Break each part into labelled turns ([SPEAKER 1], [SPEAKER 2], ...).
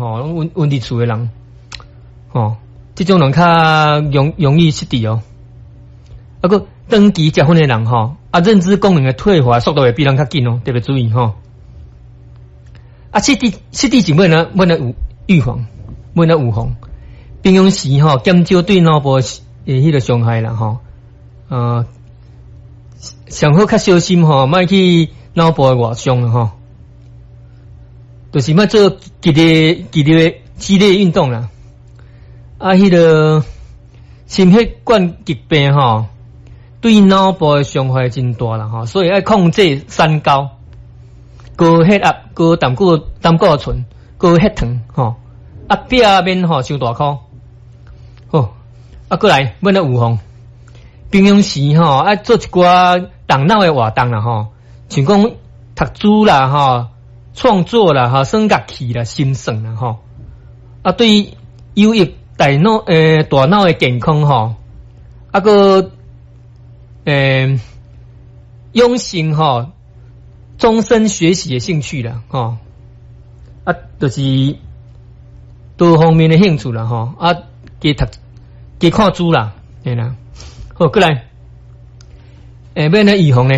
[SPEAKER 1] 吼，温伫厝诶人，吼，即种人较容易失智哦。啊个长期结婚诶人吼，认知功能诶退化速度会比人较紧哦，特别注意吼。失智前呢，要有预防，要有防。平常时吼，减少对脑部迄个伤害啦吼。上好较小心吼，莫去脑部诶外伤啦吼。就是莫做激烈激烈运动啦。迄个心血管疾病吼，对脑部诶伤害真大啦吼，所以要控制三高：高血压、高胆固醇、高血糖吼。避免吼伤大箍。好，过来要有防。平常时吼做一寡动脑诶活动啦吼，像讲读书啦吼、创作啦吼、耍乐器啦、心算啦吼。对有益大脑诶健康吼，个养成吼终身学习诶兴趣啦吼。就是多方面诶兴趣啦吼，加看书啦，嘿啦。好，过来，要呢预防呢？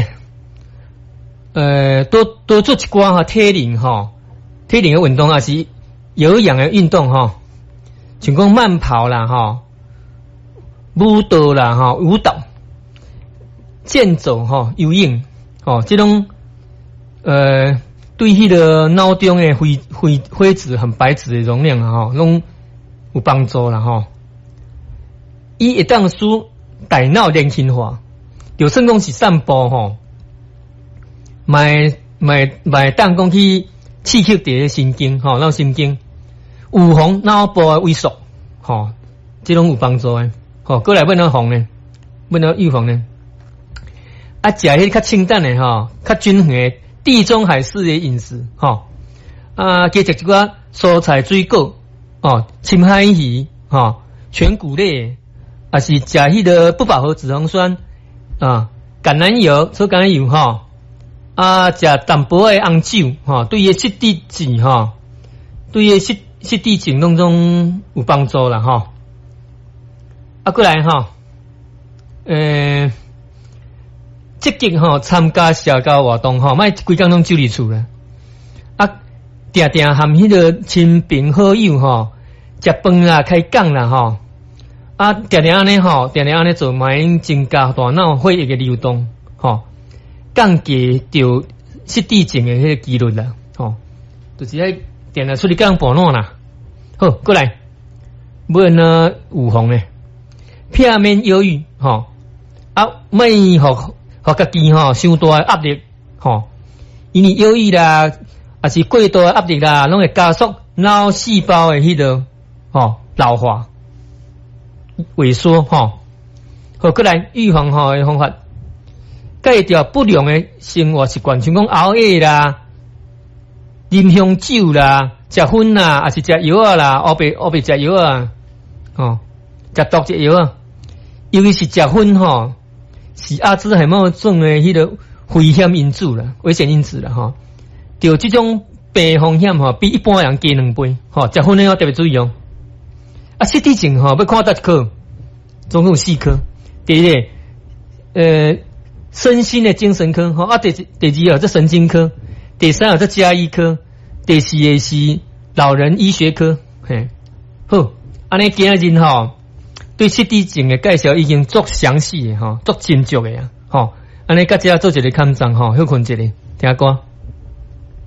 [SPEAKER 1] 多做一寡体能诶运动，也是有氧诶运动吼，像讲慢跑啦吼、舞蹈啦吼、舞蹈、健走吼、游泳吼，这种对迄个脑中诶灰质很白质诶容量吼，拢有帮助啦吼。伊会当使大脑年轻化，就算讲是散步吼，卖当讲去刺激伫神经吼，脑神经预防脑部诶萎缩吼，这种有帮助诶。吼，过来要哪防呢？要哪预防呢？食迄较清淡诶吼，较均衡诶地中海式诶饮食吼，加食一寡蔬菜水果哦，深海鱼吼，全谷类。也是食迄个不饱和脂肪酸橄榄油、粗橄榄油吼，食淡薄诶红酒吼，对于失智症吼，对于失智症当中有帮助啦吼。过来吼，积极吼参加社交活动吼，莫规工拢守伫厝啦。定定含迄个亲朋好友吼，食饭啦、开讲啦吼。定定安尼吼，定定安尼做，买增加大脑血液嘅流动，吼，降低掉失智症嘅迄个几率啦，吼，就是喺定定出去讲保暖啦。好，过来，要呢预防咧，避免忧郁，吼，莫互家己吼伤大压力，吼，因为忧郁啦，也是过度压力啦，拢会加速脑细胞嘅迄个老化。萎缩吼，好，过来预防诶方法，戒掉不良诶生活习惯，像讲熬夜啦、啉香酒啦、食薰啦，还是食药啊啦、黑白食药啊，食毒食药啊，尤其是食薰吼，是阿兹海默症诶迄个危险因子啦、危险因子啦吼，就这种病风险吼，比一般人加2倍，食薰诶要特别注意哦。失智症要看哪一科？总共有4科。第一个，身心的精神科第二这神经科，第三这家医科，第四个是老人医学科。嘿，好，安尼今日对失智症的介绍已经足详细的足深足的安尼大家做一个看章好困一个，听歌。